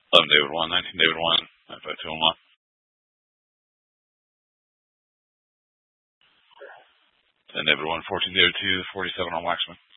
11 David 1, 19 David 1, 952 10 David 1, 14 David 2, 47 on Waxman.